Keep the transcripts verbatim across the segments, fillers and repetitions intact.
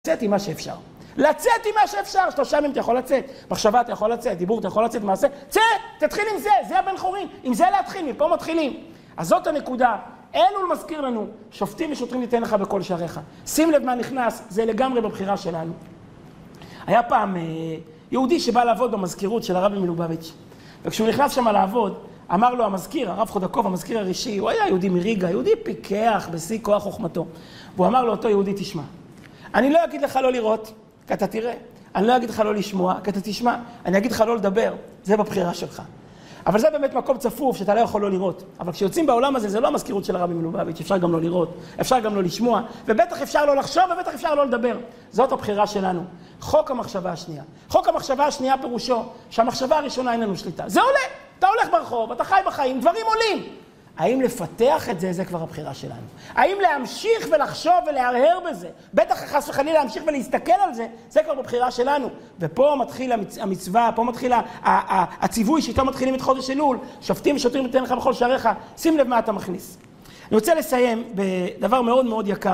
לצאת עם מה שאפשר. לצאת עם מה שאפשר, שלושה ימים אתה יכול לצאת, מחשבה אתה יכול לצאת, דיבור אתה יכול לצאת, מעשה, צא, תתחיל עם זה, זה הבן חורין, עם זה להתחיל, מפה מתחילים. אז זאת הנקודה, אלול מזכיר לנו, שופטים ושוטרים ניתן לך בכל שעריך. שים לב מה נכנס, זה לגמרי בבחירה שלנו. היה פעם יהודי שבא לעבוד במזכירות של הרבי מלובביץ', וכשהוא נכנס שם לעבוד, אמר לו המזכיר, הרב חודקוב, המזכיר הראשי, הוא היה יהודי מריגה, יהודי פיקח בשיא כוח חוכמתו. והוא אמר לו אותו יהודי, תשמע, אני לא אגיד לך לא לראות, כי אתה תראה. אני לא אגיד לך לא לשמוע, כי אתה תשמע. אני אגיד לך לא לדבר, זה בבחירה שלך. אבל זה באמת מקום צפוף שאתה לא יכול לא לראות. אבל כשיוצאים בעולם הזה, זה לא המזכירות של הרבי מלובביץ', אפשר גם לא לראות, אפשר גם לא לשמוע, ובטח אפשר לא לחשוב, ובטח אפשר לא לדבר. זאת הבחירה שלנו. חוק המחשבה השנייה. חוק המחשבה השנייה פירושו שהמחשבה הראשונה אין לנו שליטה. זה עולה. אתה הולך ברחוב, אתה חי בחיים, דברים עולים. האם לפתח את זה, זה כבר הבחירה שלנו. האם להמשיך ולחשוב ולהרהר בזה, בטח חס וחלילה להמשיך ולהסתכל על זה, זה כבר בבחירה שלנו. ופה מתחיל המצ... המצווה, פה מתחיל הציווי שאיתו מתחילים את חודש אלול, שופטים ושוטרים ניתן לך בכל שעריך, שים לב מה אתה מכניס. אני רוצה לסיים בדבר מאוד מאוד יקר.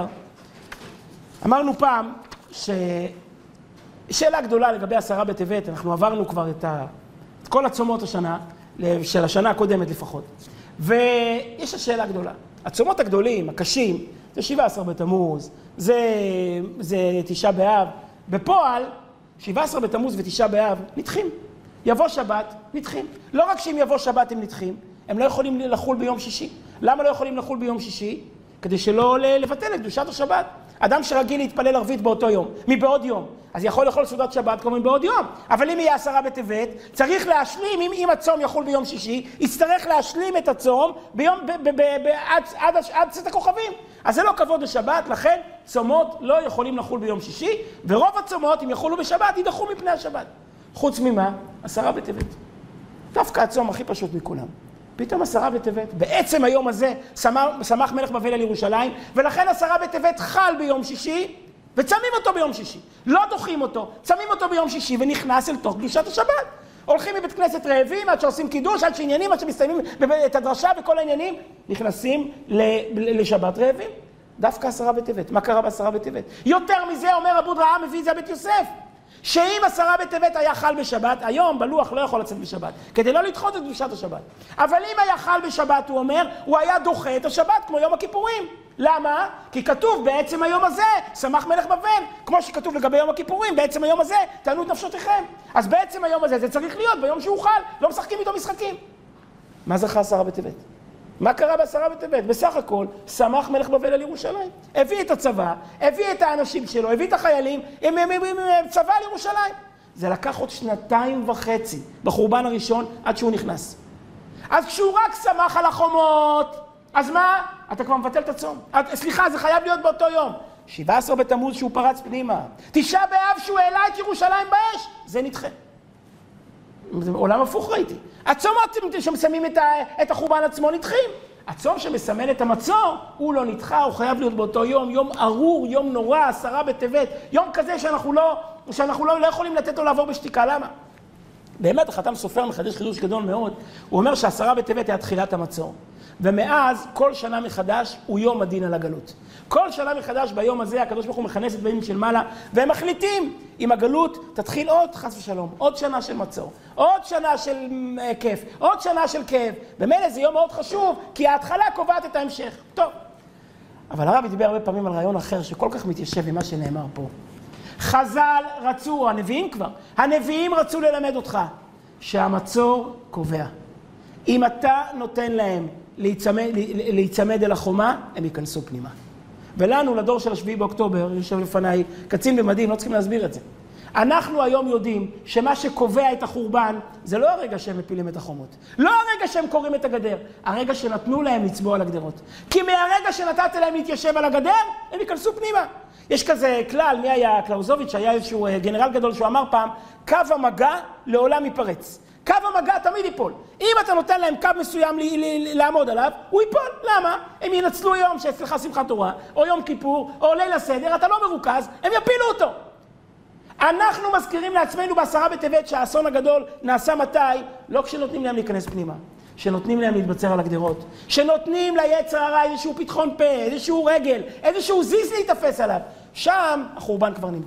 אמרנו פעם ש... שאלה גדולה לגבי עשרה בטבת, אנחנו עברנו כבר את, ה... את כל הצומות השנה, של השנה הקודמת לפחות. ויש השאלה גדולה. הצומות הגדולים, הקשים, זה שבעה עשר בתמוז, זה, זה תשעה באב. בפועל, שבעה עשר בתמוז ותשעה באב נדחים. יבוא שבת, נדחים. לא רק שאם יבוא שבת הם נדחים, הם לא יכולים לחול ביום שישי. למה לא יכולים לחול ביום שישי? כדי שלא לבטל את קדושת השבת. אדם שרגיל להתפלל ערבית באותו יום, מבעוד יום, אז יכול לאכול סעודת שבת כמו בעוד יום. אבל אם יהיה עשרה בטבת, צריך להשלים, אם, אם הצום יחול ביום שישי, יצטרך להשלים את הצום ביום, ב, ב, ב, ב, עד, עד, עד צאת הכוכבים. אז זה לא כבוד לשבת, לכן צומות לא יכולים לחול ביום שישי, ורוב הצומות, אם יחולו בשבת, יידחו מפני השבת. חוץ ממה? עשרה בטבת. דווקא הצום הכי פשוט מכולם. פתאום עשרה בטבת, בעצם היום הזה שמח מלך בבל על ירושלים, ולכן עשרה בטבת חל ביום שישי, וצמים אותו ביום שישי. לא דוחים אותו, צמים אותו ביום שישי, ונכנס אל תוך קדושת השבת. הולכים מבית כנסת רעבים, עד שעושים קידוש, עד שעניינים, עד שמסתיימים את הדרשה וכל העניינים, נכנסים לשבת רעבים. דווקא עשרה בטבת. מה קרה בעשרה בטבת? יותר מזה, אומר אבו דרעה, מביא את זה בית יוסף. שאם עשרה בטבת היה חל בשבת, היום בלוח לא יכול לצאת בשבת, כדי לא לדחות את קדושת השבת. אבל אם היה חל בשבת, הוא אומר, הוא היה דוחה את השבת כמו יום הכיפורים. למה? כי כתוב בעצם היום הזה, שמח מלך בבל, כמו שכתוב לגבי יום הכיפורים, בעצם היום הזה, תענו את נפשותיכם. אז בעצם היום הזה, זה צריך להיות ביום שהוא חל, לא משחקים איתו משחקים. מה זכה עשרה בטבת? מה קרה בעשרה בטבת? בסך הכל, שמח מלך בבל על ירושלים. הביא את הצבא, הביא את האנשים שלו, הביא את החיילים, הם, הם, הם, הם, הם צבא על ירושלים. זה לקח עוד שנתיים וחצי בחורבן הראשון עד שהוא נכנס. אז כשהוא רק שמח על החומות, אז מה? אתה כבר מבטל את הצום. את, סליחה, זה חייב להיות באותו יום. שבעה עשר בתמוז שהוא פרץ פנימה. תשעה באב שהוא העלה את ירושלים באש, זה נדחה. עולם הפוך ראיתי. הצומות שמסיימים את, את החורבן עצמו נדחים. הצום שמסמן את המצור, הוא לא נדחה, הוא חייב להיות באותו יום, יום ארור, יום נורא, עשרה בטבת, יום כזה שאנחנו לא, שאנחנו לא, לא יכולים לתת לו לעבור בשתיקה. למה? באמת, החתם סופר מחדש חידוש גדול מאוד. הוא אומר שעשרה בטבת היה תחילת המצור. ומאז, כל שנה מחדש הוא יום הדין על הגלות. כל שנה מחדש ביום הזה, הקדוש ברוך הוא מכנס את בנים של מעלה, והם מחליטים אם הגלות תתחיל עוד, חס ושלום, עוד שנה של מצור, עוד שנה של כיף, עוד שנה של כאב. במילא זה יום מאוד חשוב, כי ההתחלה קובעת את ההמשך. טוב. אבל הרב דיבר הרבה פעמים על רעיון אחר, שכל כך מתיישב עם מה שנאמר פה. חז"ל רצו, הנביאים כבר, הנביאים רצו ללמד אותך, שהמצור קובע. אם אתה נותן להם להיצמד, להיצמד אל החומה, הם ייכנסו פנימה. ולנו, לדור של השביעי באוקטובר, יושב לפניי, קצין במדים, לא צריכים להסביר את זה. אנחנו היום יודעים שמה שקובע את החורבן, זה לא הרגע שהם מפילים את החומות. לא הרגע שהם קוראים את הגדר, הרגע שנתנו להם לצבוע על הגדרות. כי מהרגע שנתת להם להתיישב על הגדר, הם ייכנסו פנימה. יש כזה כלל, מי היה קלאוזוביץ', היה איזשהו גנרל גדול שהוא אמר פעם, קו המגע לעולם ייפרץ. קו המגע תמיד ייפול. אם אתה נותן להם קו מסוים לעמוד עליו, הוא ייפול. למה? הם ינצלו יום שאצלך שמחת תורה, או יום כיפור, או ליל הסדר, אתה לא מרוכז, הם יפילו אותו. אנחנו מזכירים לעצמנו בעשרה בטבת שהאסון הגדול נעשה מתי? לא כשנותנים להם להיכנס פנימה. שנותנים להם להתבצר על הגדרות. שנותנים ליצר הרע איזשהו פתחון פה, איזשהו רגל, איזשהו זיז להתאפס עליו. שם החורבן כבר נמצא.